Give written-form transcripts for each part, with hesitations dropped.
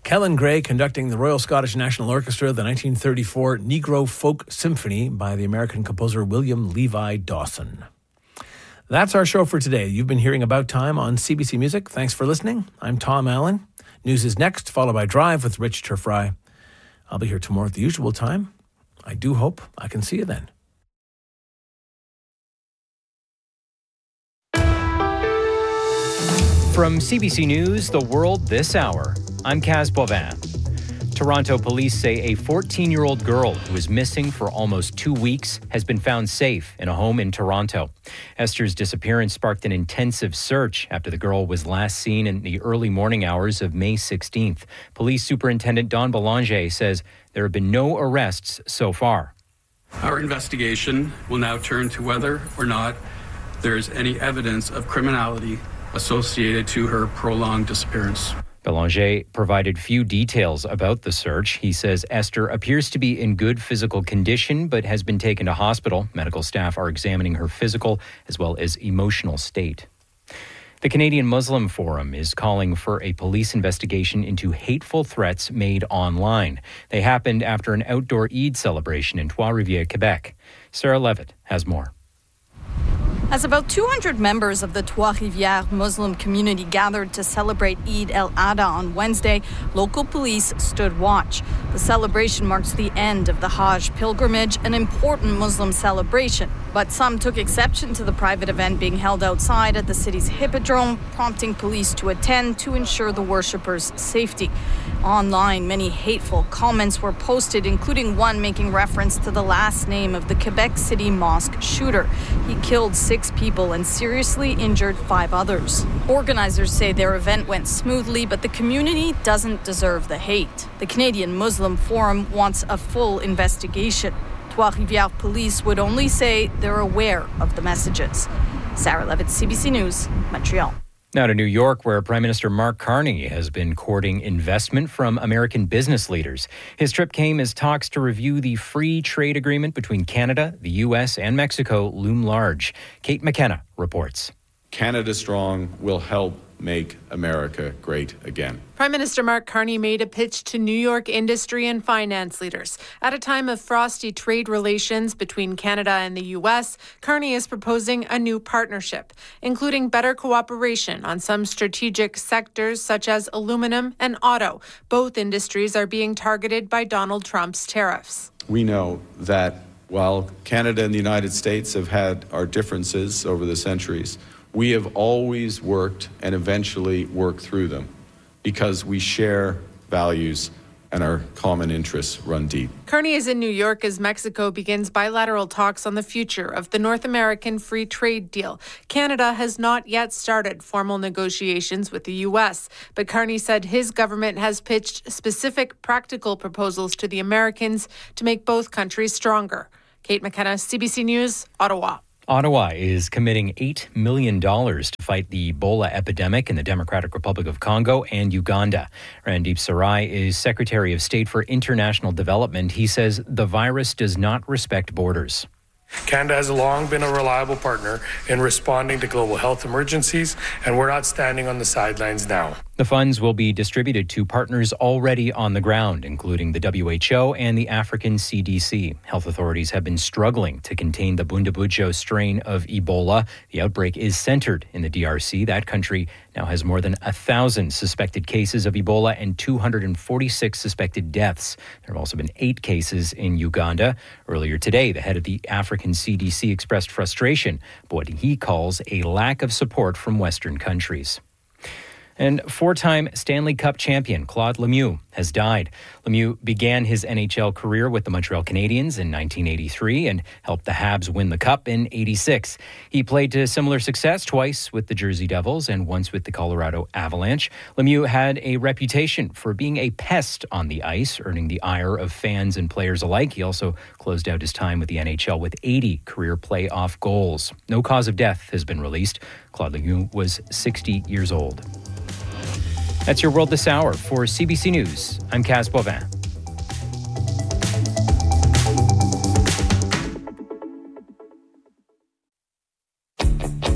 Kellen Gray conducting the Royal Scottish National Orchestra, the 1934 Negro Folk Symphony by the American composer William Levi Dawson. That's our show for today. You've been hearing About Time on CBC Music. Thanks for listening. I'm Tom Allen. News is next, followed by Drive with Rich Turfry. I'll be here tomorrow at the usual time. I do hope I can see you then. From CBC News, The World This Hour, I'm Kaz Bovin. Toronto police say a 14-year-old girl who was missing for almost 2 weeks has been found safe in a home in Toronto. Esther's disappearance sparked an intensive search after the girl was last seen in the early morning hours of May 16th. Police Superintendent Don Belanger says there have been no arrests so far. Our investigation will now turn to whether or not there is any evidence of criminality associated to her prolonged disappearance. Belanger provided few details about the search. He says Esther appears to be in good physical condition but has been taken to hospital. Medical staff are examining her physical as well as emotional state. The Canadian Muslim Forum is calling for a police investigation into hateful threats made online. They happened after an outdoor Eid celebration in Trois-Rivières, Quebec. Sarah Levitt has more. As about 200 members of the Trois-Rivières Muslim community gathered to celebrate Eid el-Adha on Wednesday, local police stood watch. The celebration marks the end of the Hajj pilgrimage, an important Muslim celebration. But some took exception to the private event being held outside at the city's Hippodrome, prompting police to attend to ensure the worshippers' safety. Online, many hateful comments were posted, including one making reference to the last name of the Quebec City mosque shooter. He killed 6 people and seriously injured 5 others. Organizers say their event went smoothly, but the community doesn't deserve the hate. The Canadian Muslim Forum wants a full investigation. Trois-Rivières police would only say they're aware of the messages. Sarah Levitt, CBC News, Montreal. Now to New York, where Prime Minister Mark Carney has been courting investment from American business leaders. His trip came as talks to review the free trade agreement between Canada, the U.S. and Mexico loom large. Kate McKenna reports. Canada Strong will help make America great again. Prime Minister Mark Carney made a pitch to New York industry and finance leaders. At a time of frosty trade relations between Canada and the U.S., Carney is proposing a new partnership, including better cooperation on some strategic sectors such as aluminum and auto. Both industries are being targeted by Donald Trump's tariffs. We know that while Canada and the United States have had our differences over the centuries, we have always worked and eventually worked through them because we share values and our common interests run deep. Carney is in New York as Mexico begins bilateral talks on the future of the North American Free Trade Deal. Canada has not yet started formal negotiations with the U.S., but Carney said his government has pitched specific practical proposals to the Americans to make both countries stronger. Kate McKenna, CBC News, Ottawa. Ottawa is committing $8 million to fight the Ebola epidemic in the Democratic Republic of Congo and Uganda. Randeep Sarai is Secretary of State for International Development. He says the virus does not respect borders. Canada has long been a reliable partner in responding to global health emergencies, and we're not standing on the sidelines now. The funds will be distributed to partners already on the ground, including the WHO and the African CDC. Health authorities have been struggling to contain the Bundibugyo strain of Ebola. The outbreak is centered in the DRC. That country now has more than 1,000 suspected cases of Ebola and 246 suspected deaths. There have also been 8 cases in Uganda. Earlier today, the head of the African CDC expressed frustration about what he calls a lack of support from Western countries. And 4-time Stanley Cup champion Claude Lemieux has died. Lemieux began his NHL career with the Montreal Canadiens in 1983 and helped the Habs win the Cup in 86. He played to similar success twice with the Jersey Devils and once with the Colorado Avalanche. Lemieux had a reputation for being a pest on the ice, earning the ire of fans and players alike. He also closed out his time with the NHL with 80 career playoff goals. No cause of death has been released. Claude Lemieux was 60 years old. That's your World This Hour. For CBC News, I'm Kaz Bovin.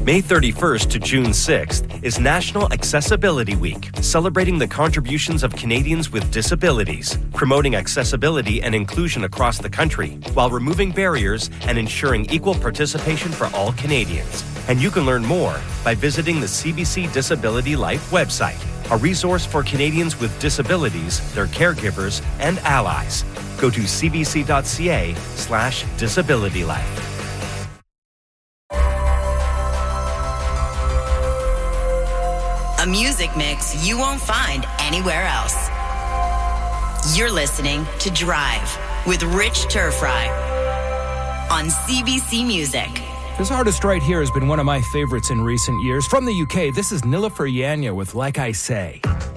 May 31st to June 6th is National Accessibility Week, celebrating the contributions of Canadians with disabilities, promoting accessibility and inclusion across the country, while removing barriers and ensuring equal participation for all Canadians. And you can learn more by visiting the CBC Disability Life website, a resource for Canadians with disabilities, their caregivers, and allies. Go to cbc.ca/disabilitylife. A music mix you won't find anywhere else. You're listening to Drive with Rich Turfry on CBC Music. This artist right here has been one of my favorites in recent years. From the UK, this is Nilüfer Yanya with Like I Say.